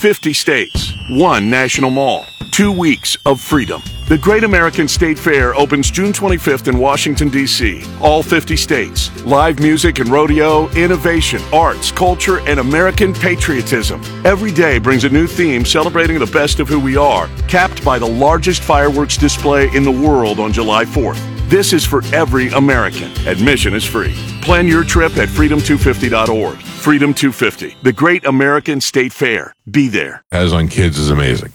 50 states, 1 national mall, 2 weeks of freedom. The Great American State Fair opens June 25th in Washington, D.C. All 50 states. Live music and rodeo, innovation, arts, culture, and American patriotism. Every day brings a new theme celebrating the best of who we are, capped by the largest fireworks display in the world on July 4th. This is for every American. Admission is free. Plan your trip at freedom250.org. Freedom 250, the Great American State Fair. Be there. Has on kids is amazing.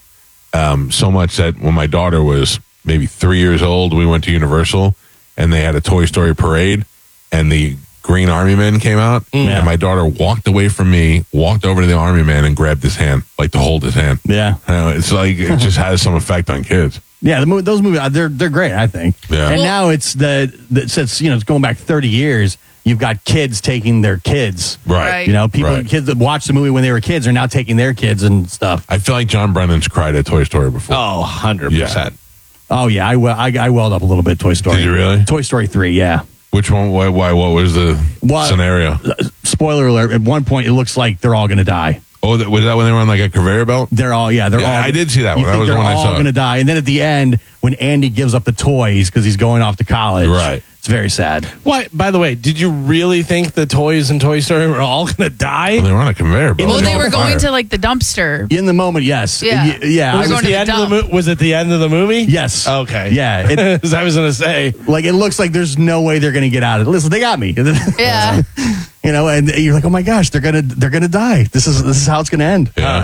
So much that when my daughter was maybe 3 years old, we went to Universal and they had a Toy Story parade and the Green Army Men came out and my daughter walked away from me, walked over to the Army Man and grabbed his hand, like to hold his hand. Yeah. It's like, it just has some effect on kids. Yeah, those movies, they're great, I think. Yeah. And now it's since, it's going back 30 years, you've got kids taking their kids. Right. Kids that watched the movie when they were kids are now taking their kids and stuff. I feel like John Brennan's cried at Toy Story before. Oh, 100%. Yeah. Oh, yeah, I welled up a little bit, Toy Story. Did you really? Toy Story 3, yeah. Which one? Why? What was the scenario? Spoiler alert, at one point it looks like they're all going to die. Oh, was that when they were on like a conveyor belt? They're all. I did see that one. That was the one I saw. They're all going to die. And then at the end, when Andy gives up the toys because he's going off to college. Right. It's very sad. What? By the way, did you really think the toys in Toy Story were all going to die? Well, they were on a conveyor belt. Well, they were going to like the dumpster. In the moment, yes. Yeah. Yeah. Was it the end of the was it the end of the movie? Yes. Okay. Yeah. Because I was going to say, like, it looks like there's no way they're going to get out of it. Listen, they got me. Yeah. And you're like, oh my gosh, they're gonna die. This is how it's gonna end. Yeah.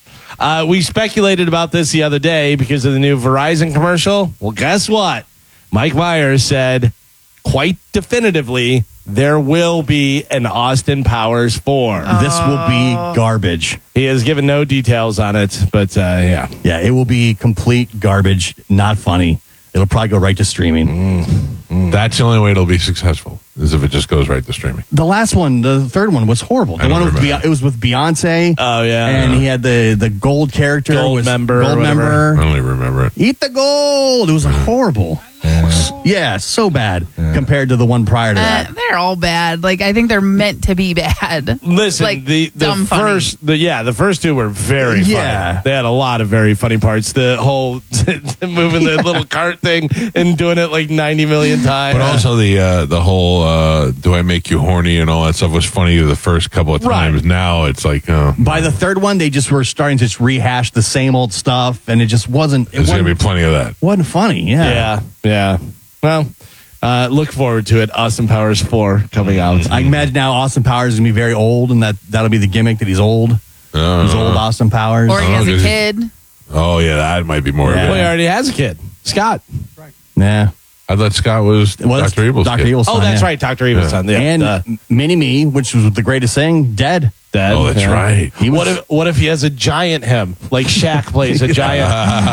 we speculated about this the other day because of the new Verizon commercial. Well, guess what? Mike Myers said quite definitively there will be an Austin Powers 4. This will be garbage. He has given no details on it, but yeah. Yeah, it will be complete garbage, not funny. It'll probably go right to streaming. That's the only way it'll be successful, is if it just goes right to streaming. The last one, the third one, was horrible. The one with it was with Beyonce. Oh, yeah. And he had the gold character. Gold member. Gold member. I don't even remember it. Eat the gold. It was horrible. Yeah, so bad compared to the one prior to that. They're all bad. Like, I think they're meant to be bad. Listen, like, the first the first two were very funny. Yeah. They had a lot of very funny parts. The whole moving the little cart thing and doing it like 90 million times. But also the whole do I make you horny and all that stuff was funny the first couple of times. Right. Now it's like By the third one, they just were starting to just rehash the same old stuff, and it just wasn't. There's going to be plenty of that. Wasn't funny. Yeah. Well, look forward to it. Austin Powers 4 coming out. I imagine now Austin Powers is going to be very old, and that'll be the gimmick that he's old. He's old Austin Powers. Or he has a kid. Oh, yeah, that might be more of Well, he it. already has a kid. Scott. Yeah. I thought Scott was Dr. Evil's Dr. kid. Evil's son, Oh, that's yeah. right. Dr. Evil's son. Yeah. And Mini-Me, which was the greatest thing, dead. Oh, that's right. He was, What if he has a giant him? Like Shaq plays a giant.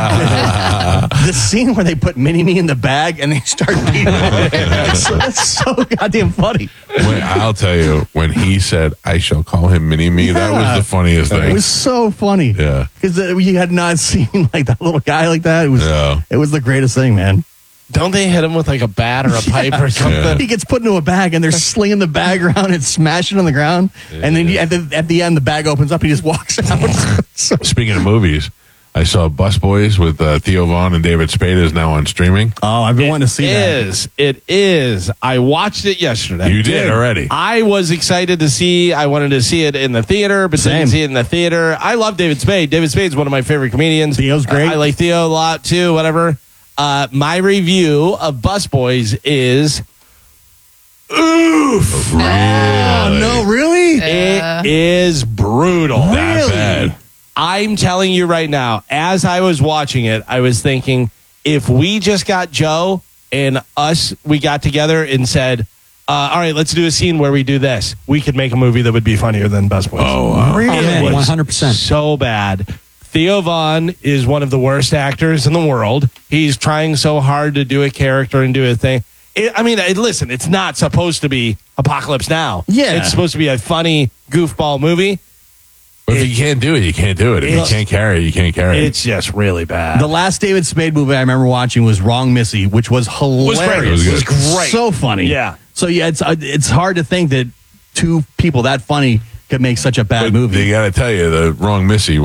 the scene where they put Mini-Me in the bag and they start beating him. That's so goddamn funny. I'll tell you, when he said, I shall call him Mini-Me, that was the funniest It thing. was so funny. Yeah. Because you had not seen like that little guy like that. It was the greatest thing, man. Don't they hit him with like a bat or a pipe or something? Yeah. He gets put into a bag and they're slinging the bag around and smashing on the ground. And then at the end, the bag opens up. He just walks out. Speaking of movies, I saw Busboys with Theo Vaughn and David Spade is now on streaming. Oh, I've been wanting to see that. It is. I watched it yesterday. You did already. I was excited to see. I wanted to see it in the theater, but didn't see it in the theater. I love David Spade. David Spade's one of my favorite comedians. Theo's great. I like Theo a lot too. Whatever. My review of Busboys is oof. Really? Oh, no, really? It is brutal. That bad. I'm telling you right now, as I was watching it, I was thinking, if we just got Joe and we got together and said, all right, let's do a scene where we do this, we could make a movie that would be funnier than Busboys. Oh, wow. Really? It was 100%. so bad. Theo Vaughn is one of the worst actors in the world. He's trying so hard to do a character and do a thing. Listen, it's not supposed to be Apocalypse Now. Yeah. It's supposed to be a funny goofball movie. But if you can't do it, you can't do it. If you can't carry it, you can't carry it. It's just really bad. The last David Spade movie I remember watching was Wrong Missy, which was hilarious. It was great. So funny. Yeah. So, yeah, it's hard to think that two people that funny could make such a bad movie. They got to tell you, the Wrong Missy